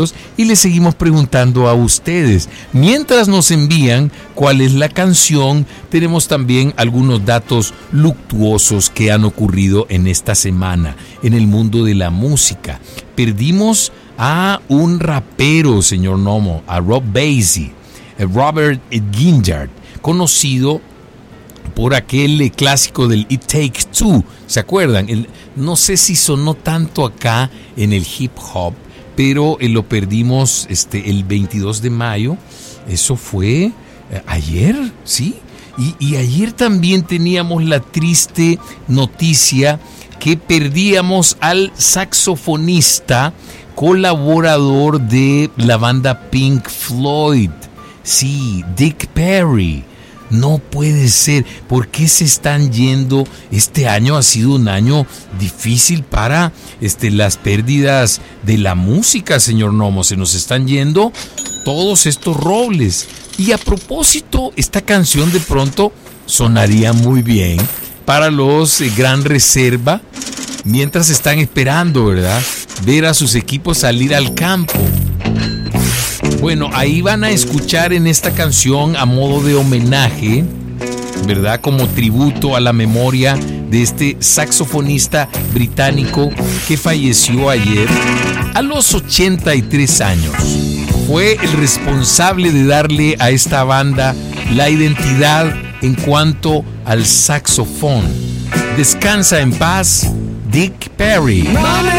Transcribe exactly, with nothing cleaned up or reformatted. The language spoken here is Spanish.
y le seguimos preguntando a ustedes. Mientras nos envían cuál es la canción, tenemos también algunos datos luctuosos que han ocurrido en esta semana en el mundo de la música. Perdimos a un rapero, señor Nomo, a Rob Basie, Robert Ginyard, conocido por aquel clásico del It Takes Two, ¿se acuerdan? El, no sé si sonó tanto acá en el hip hop, pero eh, lo perdimos este, el veintidós de mayo, eso fue eh, ayer, ¿sí? Y, y ayer también teníamos la triste noticia que perdíamos al saxofonista colaborador de la banda Pink Floyd, sí, Dick Perry. No puede ser. ¿Por qué se están yendo? Este año ha sido un año difícil para este, las pérdidas de la música, señor Nomo. Se nos están yendo todos estos robles. Y a propósito, esta canción de pronto sonaría muy bien para los eh, Gran Reserva mientras están esperando, ¿verdad?, ver a sus equipos salir al campo. Bueno, ahí van a escuchar en esta canción a modo de homenaje, ¿verdad?, como tributo a la memoria de este saxofonista británico que falleció ayer a los ochenta y tres años. Fue el responsable de darle a esta banda la identidad en cuanto al saxofón. Descansa en paz, Dick Perry.